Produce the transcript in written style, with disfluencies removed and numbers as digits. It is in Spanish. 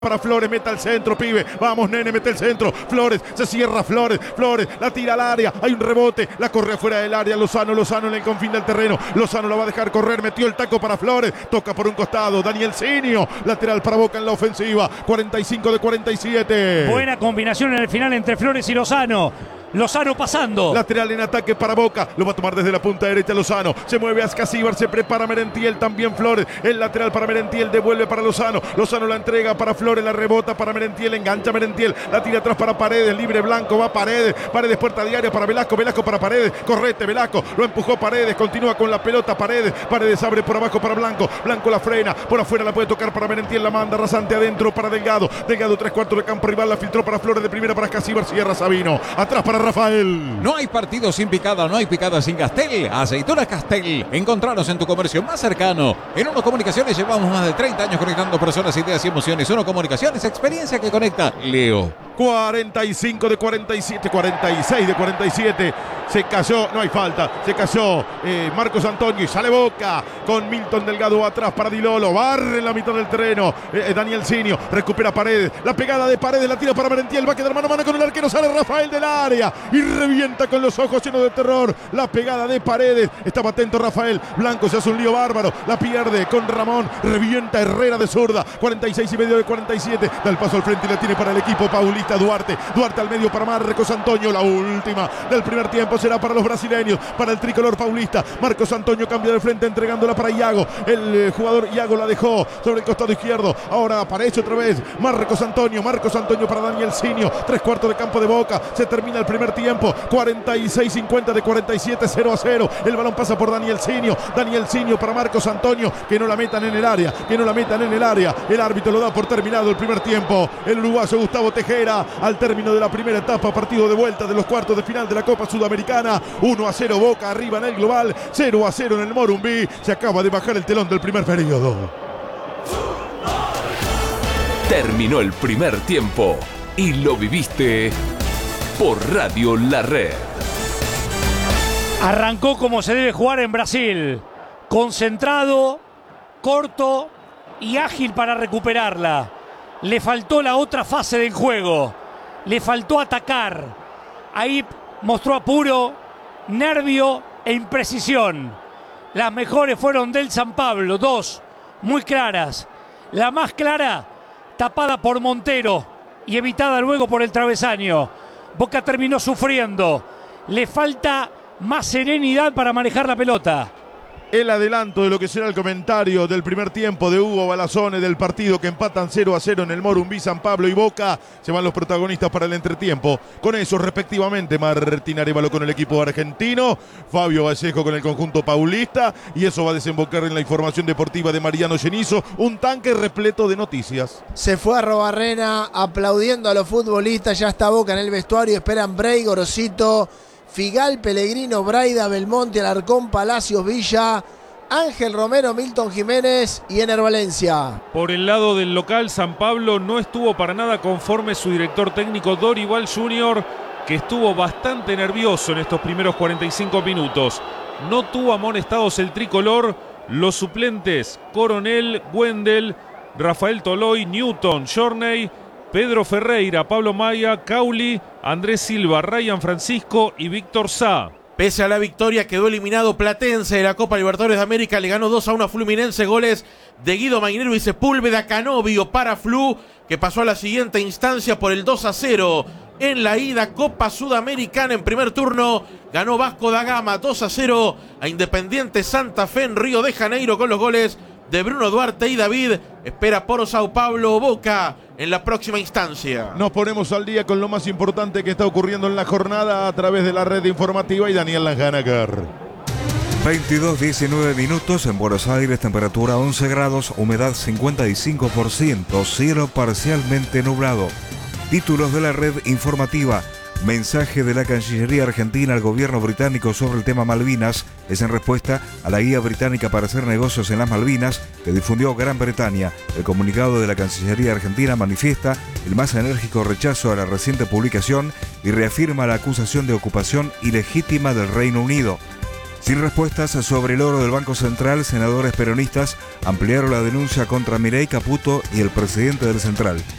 Para Flores, mete al centro, pibe. Vamos, nene, mete el centro. Flores, se cierra Flores. Flores, la tira al área. Hay un rebote. La corre afuera del área. Lozano en el confín del terreno. Lozano la va a dejar correr. Metió el taco para Flores. Toca por un costado. Daniel Sinio. Lateral para Boca en la ofensiva. 45 de 47. Buena combinación en el final entre Flores y Lozano. Lozano pasando. Lateral en ataque para Boca. Lo va a tomar desde la punta derecha Lozano. Se mueve Ascasíbar. Se prepara Merentiel. También Flores. El lateral para Merentiel. Devuelve para Lozano. Lozano la entrega para Flores. La rebota para Merentiel. Engancha Merentiel. La tira atrás para Paredes. Libre Blanco. Va Paredes. Paredes puerta diaria para Velasco. Velasco para Paredes. Correte Velasco. Lo empujó Paredes. Continúa con la pelota Paredes. Paredes abre por abajo para Blanco. Blanco la frena. Por afuera la puede tocar para Merentiel. La manda rasante adentro para Delgado. Delgado 3/4 de campo rival. La filtró para Flores de primera para Ascasíbar. Cierra Sabino. Atrás para Rafael. No hay partido sin picada, no hay picada sin Castel. Aceitunas Castel. Encontranos en tu comercio más cercano. En Uno Comunicaciones llevamos más de 30 años conectando personas, ideas y emociones. Uno Comunicaciones, experiencia que conecta. Leo. 45 de 47, 46 de 47. Se cayó, no hay falta. Se cayó Marcos Antonio y sale Boca con Milton Delgado atrás para Di Lolo. Barre en la mitad del terreno. Daniel Sinio recupera Paredes. La pegada de Paredes la tira para Merentiel. Va a quedar mano a mano con el arquero. Sale Rafael del área y revienta con los ojos llenos de terror. La pegada de Paredes. Estaba atento Rafael. Blanco se hace un lío bárbaro. La pierde con Ramón. Revienta Herrera de zurda. 46 y medio de 47. Da el paso al frente y la tiene para el equipo paulista Duarte. Duarte al medio para Marcos Antonio. La última del primer tiempo será para los brasileños. Para el tricolor paulista. Marcos Antonio cambia de frente entregándola para Iago. El jugador Iago la dejó sobre el costado izquierdo. Ahora aparece otra vez Marcos Antonio. Marcos Antonio para Daniel Sinio. 3/4 de campo de Boca. Se termina el primer tiempo. 46-50 de 47, 0-0. El balón pasa por Daniel Sinio. Daniel Sinio para Marcos Antonio. Que no la metan en el área. Que no la metan en el área. El árbitro lo da por terminado el primer tiempo. El uruguayo Gustavo Tejera al término de la primera etapa. Partido de vuelta de los cuartos de final de la Copa Sudamericana. 1-0 Boca arriba en el global. 0-0 en el Morumbí. Se acaba de bajar el telón del primer periodo. Terminó el primer tiempo y lo viviste por Radio La Red. Arrancó como se debe jugar en Brasil. Concentrado, corto y ágil para recuperarla. Le faltó la otra fase del juego. Le faltó atacar. Ahí mostró apuro, nervio e imprecisión. Las mejores fueron del San Pablo, 2 muy claras. La más clara, tapada por Montero y evitada luego por el travesaño. Boca terminó sufriendo. Le falta más serenidad para manejar la pelota. El adelanto de lo que será el comentario del primer tiempo de Hugo Balazone del partido que empatan 0-0 en el Morumbí. San Pablo y Boca se van los protagonistas para el entretiempo. Con eso respectivamente Martín Arévalo con el equipo argentino, Fabio Vallejo con el conjunto paulista, y eso va a desembocar en la información deportiva de Mariano Genizo, un tanque repleto de noticias. Se fue a Robarrena aplaudiendo a los futbolistas, ya está Boca en el vestuario, esperan Bray, Gorosito, Figal, Pellegrino, Braida, Belmonte, Alarcón, Palacios, Villa, Ángel Romero, Milton Jiménez y Ener Valencia. Por el lado del local, San Pablo no estuvo para nada conforme su director técnico Dorival Jr., que estuvo bastante nervioso en estos primeros 45 minutos. No tuvo amonestados el tricolor. Los suplentes: Coronel, Wendel, Rafael Toloy, Newton, Journey, Pedro Ferreira, Pablo Maya, Cauli, Andrés Silva, Ryan Francisco y Víctor Sá. Pese a la victoria, quedó eliminado Platense de la Copa Libertadores de América. Le ganó 2-1 a Fluminense. Goles de Guido Mainero y Sepúlveda. Canovio para Flu, que pasó a la siguiente instancia por el 2-0 en la ida. Copa Sudamericana en primer turno. Ganó Vasco da Gama 2-0 a Independiente Santa Fe en Río de Janeiro con los goles de Bruno Duarte y David. Espera por Sao Paulo Boca en la próxima instancia. Nos ponemos al día con lo más importante que está ocurriendo en la jornada a través de la red informativa y Daniel Lanjanaker. 22:19 minutos en Buenos Aires, temperatura 11 grados, humedad 55%, cielo parcialmente nublado. Títulos de la red informativa. Mensaje de la Cancillería Argentina al gobierno británico sobre el tema Malvinas es en respuesta a la guía británica para hacer negocios en las Malvinas que difundió Gran Bretaña. El comunicado de la Cancillería Argentina manifiesta el más enérgico rechazo a la reciente publicación y reafirma la acusación de ocupación ilegítima del Reino Unido. Sin respuestas sobre el oro del Banco Central, senadores peronistas ampliaron la denuncia contra Milei, Caputo y el presidente del Central.